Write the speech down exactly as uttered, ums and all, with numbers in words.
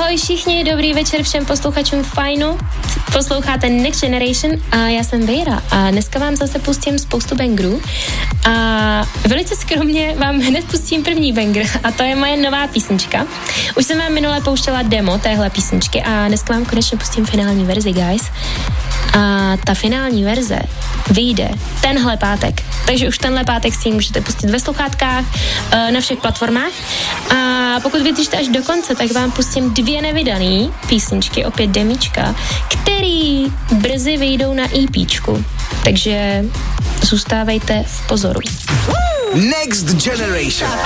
Ahoj všichni, dobrý večer všem posluchačům Fajnu. Posloucháte Next Generation a já jsem Věra a dneska vám zase pustím spoustu bangerů a velice skromně vám hned pustím první banger a to je moje nová písnička. Už jsem vám minule pouštěla demo téhle písničky a dneska vám konečně pustím finální verzi, guys. A ta finální verze vyjde tenhle pátek. Takže už tenhle pátek si ji můžete pustit ve sluchátkách, na všech platformách. A pokud vydržíte až do konce, tak vám pustím dvě nevydaný písničky, opět demíčka, který brzy vyjdou na EPčku. Takže zůstávejte v pozoru. Next Generation.